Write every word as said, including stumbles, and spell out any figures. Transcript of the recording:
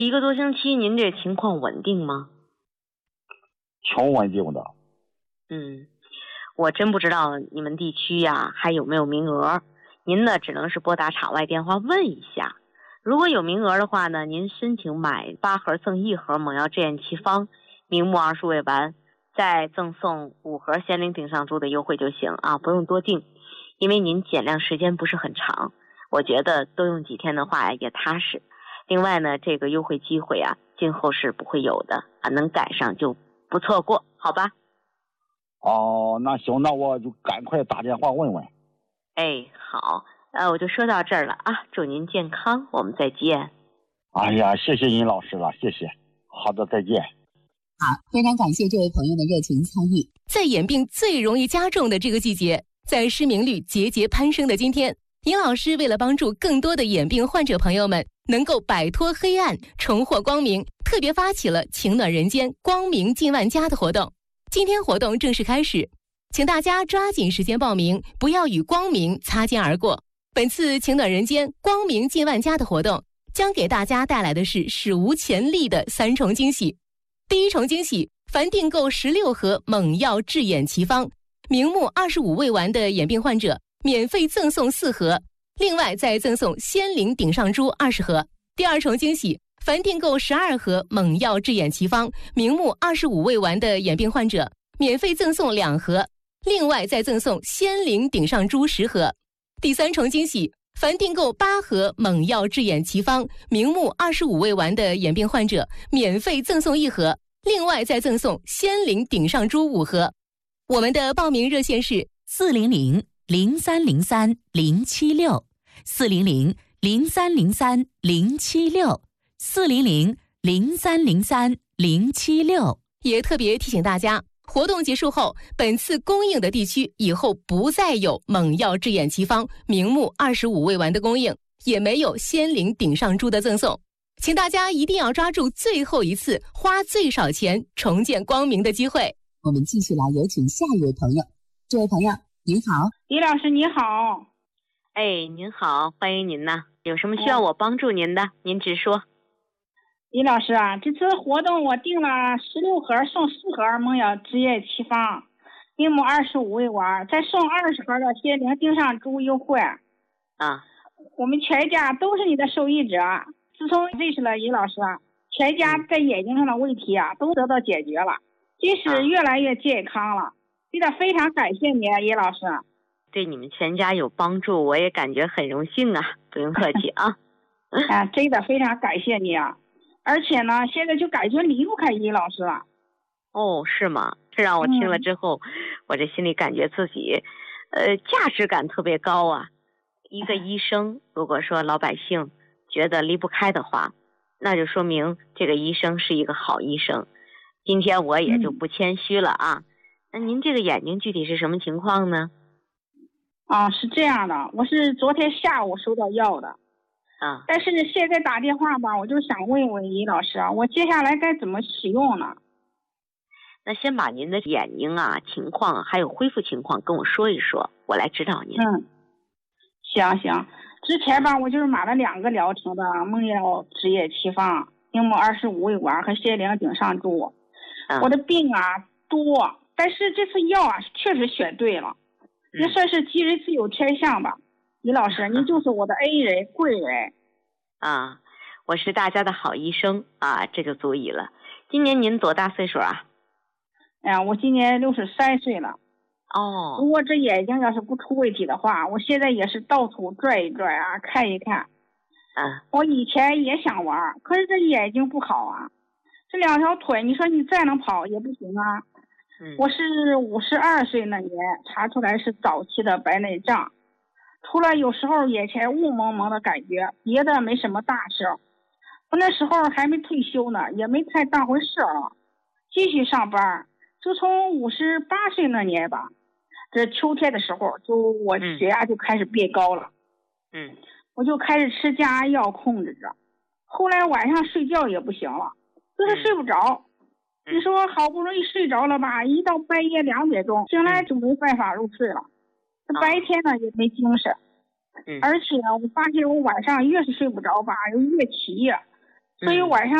一个多星期，您这情况稳定吗？ 挺稳定的。 嗯，我真不知道你们地区呀还有没有名额，您呢只能是拨打场外电话问一下。如果有名额的话呢，您申请买八盒赠一盒猛药制眼奇方，明目二数未完，再赠送五盒仙灵顶上珠的优惠就行啊，不用多订，因为您减量时间不是很长，我觉得多用几天的话也踏实。另外呢，这个优惠机会啊，今后是不会有的啊，能赶上就不错过，好吧？ 哦，那行，那我就赶快打电话问问。 哎，好，呃，我就说到这儿了啊，祝您健康，我们再见。 哎呀，谢谢尹老师了，谢谢。好的，再见。 好，非常感谢这位朋友的热情参与。 在眼病最容易加重的这个季节，在失明率节节攀升的今天，尹老师为了帮助更多的眼病患者朋友们能够摆脱黑暗，重获光明，特别发起了情暖人间光明近万家的活动。今天活动正式开始，请大家抓紧时间报名，不要与光明擦肩而过。本次情暖人间光明近万家的活动将给大家带来的是史无前例的三重惊喜。第一重惊喜，凡订购十六盒猛药治眼奇方，明目二十五未完的眼病患者免费赠送四盒，另外再赠送仙灵顶上珠二十盒。第二重惊喜，凡订购十二盒猛药治眼奇方，明目二十五未完的眼病患者免费赠送两盒，另外再赠送仙灵顶上珠十盒。第三重惊喜，凡订购八盒猛药治眼奇方，明目二十五未完的眼病患者免费赠送一盒，另外再赠送仙灵顶上珠五盒。我们的报名热线是四零零零三零三零七六，四零零零三零三零七六，四零零零三零三零七六。 也特别提醒大家，活动结束后，本次供应的地区以后不再有猛药治眼奇方明目二十五未完的供应，也没有仙灵顶上珠的赠送，请大家一定要抓住最后一次花最少钱重见光明的机会。 我们继续来有请下一位朋友。这位朋友您好。 李老师你好。 哎，您好，欢迎您呐，有什么需要我帮助您的、嗯、您直说。 李老师啊，这次活动我订了十六盒送四盒猛药治眼奇方，明目二十五未完，再送二十盒的仙灵顶上珠优惠啊。 我们全家都是你的受益者，自从认识了尹老师，全家在眼睛上的问题啊都得到解决了，即使越来越健康了，真的非常感谢你啊，尹老师。 对你们全家有帮助，我也感觉很荣幸啊，不用客气啊。 啊，真的非常感谢你啊。而且呢，现在就感觉离不开尹老师了。 哦，是吗？这让我听了之后、嗯、我这心里感觉自己呃价值感特别高啊。一个医生如果说老百姓觉得离不开的话，那就说明这个医生是一个好医生。今天我也就不谦虚了啊、嗯、那您这个眼睛具体是什么情况呢？ 啊，是这样的，我是昨天下午收到药的啊， 但是现在打电话吧，我就想问问尹老师啊，我接下来该怎么使用呢？ 那先把您的眼睛啊情况还有恢复情况跟我说一说，我来指导您。 嗯，行行。之前吧，我就是买了两个疗程的猛药治眼奇方，明目二十五未完和仙灵顶上珠、嗯。我的病啊多，但是这次药啊确实选对了，也算是吉人自有天相吧。尹老师，您就是我的恩人贵人啊！我是大家的好医生啊，这就足矣了。今年您多大岁数啊？ 哎呀，我今年六十三岁了。 哦。 如果这眼睛要是不出问题的话，我现在也是到处转一转啊，看一看。 嗯。 我以前也想玩，可是这眼睛不好啊，这两条腿，你说你再能跑也不行啊。 嗯。 我是五十二岁那年查出来是早期的白内障。除了有时候眼前雾蒙蒙的感觉，别的没什么大事。我那时候还没退休呢，也没太当回事啊，继续上班。就从五十八岁那年吧，这秋天的时候，就我血压就开始变高了。 嗯， 我就开始吃降压药控制着。后来晚上睡觉也不行了，就是睡不着。嗯、你说好不容易睡着了吧，一到半夜两点钟醒来就没办法入睡了。白天呢也没精神， 嗯、 而且呢，我发现我晚上越是睡不着吧，就越起夜， 所以晚上